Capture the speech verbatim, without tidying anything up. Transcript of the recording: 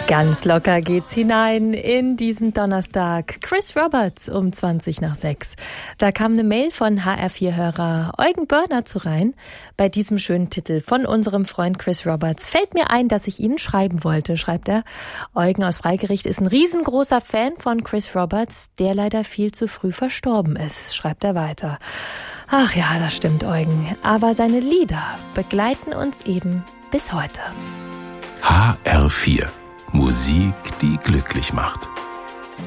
Ganz locker geht's hinein in diesen Donnerstag. Chris Roberts um zwanzig nach sechs. Da kam eine Mail von H R vier-Hörer Eugen Börner zu rein. Bei diesem schönen Titel von unserem Freund Chris Roberts fällt mir ein, dass ich Ihnen schreiben wollte, schreibt er. Eugen aus Freigericht ist ein riesengroßer Fan von Chris Roberts, der leider viel zu früh verstorben ist, schreibt er weiter. Ach ja, das stimmt, Eugen. Aber seine Lieder begleiten uns eben bis heute. H R vier. Musik, die glücklich macht.